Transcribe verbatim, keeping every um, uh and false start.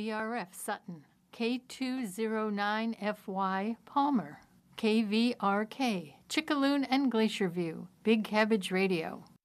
E R F Sutton, K two oh nine F Y Palmer, K V R K Chickaloon and Glacier View, Big Cabbage Radio.